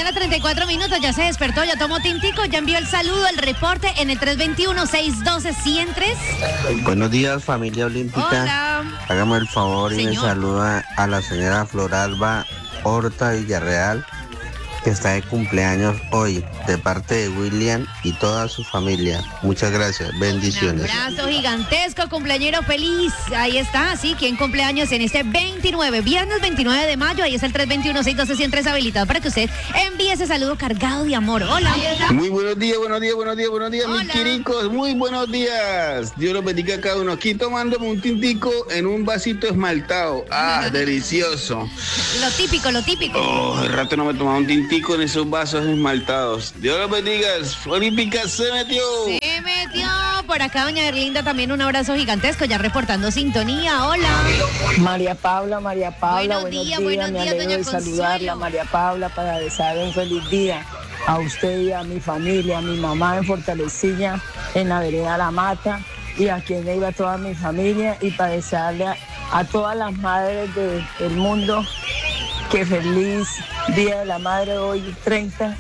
mañana, 34 minutos. Ya se despertó, ya tomó tintico, ya envió el saludo, el reporte en el 321-612-103. Buenos días, familia olímpica. Hola. Hágame el favor y me Señor. saluda a la señora Floralba Horta Villarreal, que está de cumpleaños hoy, de parte de William y toda su familia. Muchas gracias, bendiciones. Un abrazo gigantesco, cumpleañero feliz. Ahí está, sí, quien cumpleaños en este 29, viernes 29 de mayo. Ahí está el 321-612-103 habilitado para que usted envíe ese saludo cargado de amor. Hola. Muy buenos días, mis Hola. quiricos, muy buenos días. Dios los bendiga a cada uno. Aquí tomándome un tintico en un vasito esmaltado. Ah, delicioso. Lo típico, lo típico. Oh, el rato no me tomaba un tintico en esos vasos esmaltados. Dios los bendiga. Olímpica se metió. Se metió por acá doña Erlinda, también un abrazo gigantesco, ya reportando sintonía. Hola. María Paula, Buenos buenos días, días, buenos me días, alegro doña de Consuelo. saludarla, María Paula, para desearle un feliz día a usted y a mi familia, a mi mamá en Fortalecilla, en la vereda La Mata, y a quien iba toda mi familia, y para desearle a todas las madres del mundo que feliz Día de la Madre hoy 30.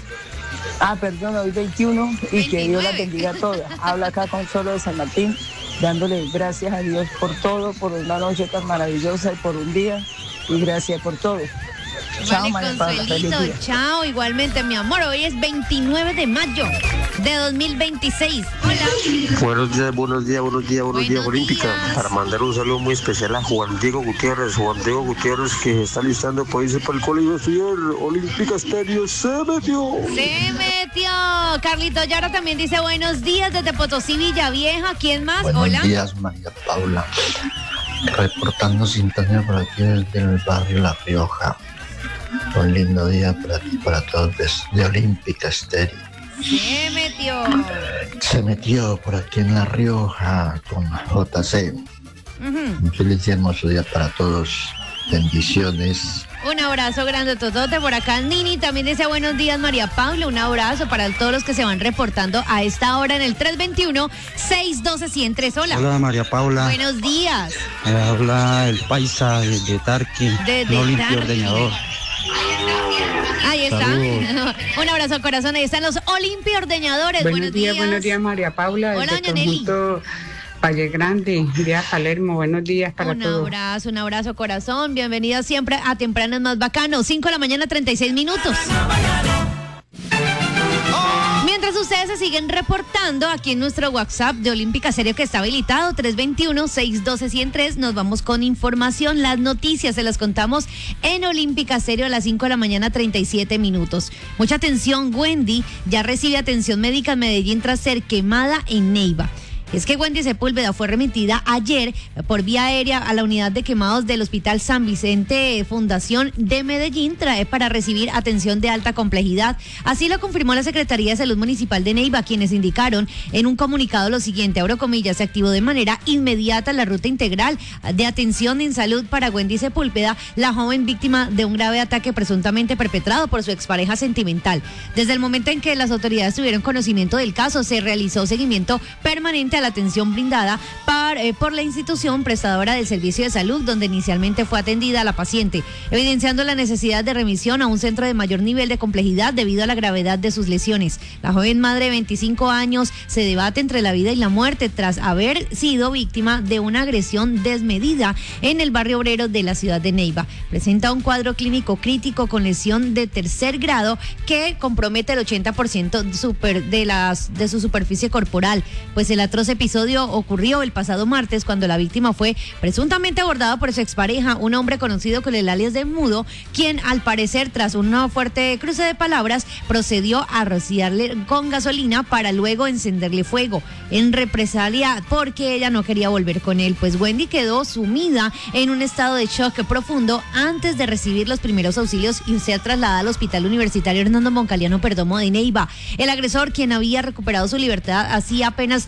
Hoy 21, y que Dios la 29. bendiga a todas. Habla acá Consuelo de San Martín, dándole gracias a Dios por todo, por una noche tan maravillosa y por un día, y gracias por todo. Chao, Vale, María Paula, feliz Consuelito, día. chao, igualmente mi amor. Hoy es 29 de mayo de 2026. Hola. Buenos días, Buenos Olímpica. días. Para mandar un saludo muy especial a Juan Diego Gutiérrez, que se está listando para irse para el colegio a estudiar. Olímpica Estéreo se metió. Se metió. Carlito Yara también dice buenos días desde Potosí, Villavieja. ¿Quién más? Buenos Hola. días, María Paula. Reportando sintonía por aquí desde el barrio La Rioja. Un lindo día para ti, para todos de Olímpica Estéreo. Se metió. Se metió por aquí en La Rioja con JC. Un feliz y hermoso día para todos. Bendiciones. Un abrazo grande, totote. Por acá Nini también dice buenos días, María Paula. Un abrazo para todos los que se van reportando a esta hora en el 321-612-103. Hola. Hola María Paula, Buenos días. habla el paisa de Tarqui, Desde no limpio Tarqui. ordeñador. Ahí está. Saludos. Un abrazo, corazón. Ahí están los Olimpia Ordeñadores. Buenos días, María Paula. Hola, Desde doña Nelly. Conjunto Valle Grande, vía Palermo. Buenos días para todos. Un abrazo, corazón. Bienvenida siempre a Temprano es Más Bacano. 5 de la mañana, 36 minutos. Mientras ustedes se siguen reportando aquí en nuestro WhatsApp de Olímpica Serio, que está habilitado, 321-612-103, nos vamos con información. Las noticias se las contamos en Olímpica Serio a las 5 de la mañana, 37 minutos. Mucha atención, Wendy ya recibe atención médica en Medellín tras ser quemada en Neiva. Es que Wendy Sepúlveda fue remitida ayer por vía aérea a la unidad de quemados del Hospital San Vicente Fundación de Medellín para recibir atención de alta complejidad. Así lo confirmó la Secretaría de Salud Municipal de Neiva, quienes indicaron en un comunicado lo siguiente, abro comillas: se activó de manera inmediata la ruta integral de atención en salud para Wendy Sepúlveda, la joven víctima de un grave ataque presuntamente perpetrado por su expareja sentimental. Desde el momento en que las autoridades tuvieron conocimiento del caso, se realizó seguimiento permanente a la atención brindada por la institución prestadora del servicio de salud, donde inicialmente fue atendida la paciente, evidenciando la necesidad de remisión a un centro de mayor nivel de complejidad debido a la gravedad de sus lesiones. La joven madre de 25 años se debate entre la vida y la muerte tras haber sido víctima de una agresión desmedida en el barrio obrero de la ciudad de Neiva. Presenta un cuadro clínico crítico con lesión de tercer grado que compromete el 80% de su superficie corporal, pues el atroz episodio ocurrió el pasado martes cuando la víctima fue presuntamente abordada por su expareja, un hombre conocido con el alias de Mudo, quien al parecer tras una fuerte cruce de palabras procedió a rociarle con gasolina para luego encenderle fuego en represalia porque ella no quería volver con él. Pues Wendy quedó sumida en un estado de shock profundo antes de recibir los primeros auxilios y ser trasladada al Hospital Universitario Hernando Moncaliano Perdomo de Neiva. El agresor, quien había recuperado su libertad hacía apenas 15 días,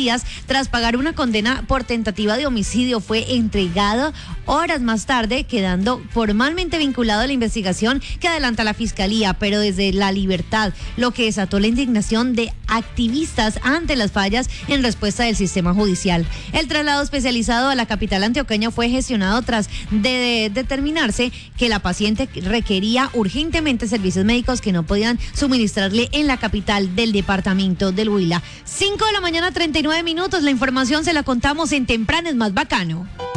días tras pagar una condena por tentativa de homicidio. Fue entregado horas más tarde, quedando formalmente vinculado a la investigación que adelanta la Fiscalía, pero desde la libertad, lo que desató la indignación de activistas ante las fallas en respuesta del sistema judicial. El traslado especializado a la capital antioqueña fue gestionado tras de determinarse que la paciente requería urgentemente servicios médicos que no podían suministrarle en la capital del departamento del Huila. 5 de la mañana, 39 minutos. La información se la contamos en Temprano es más bacano.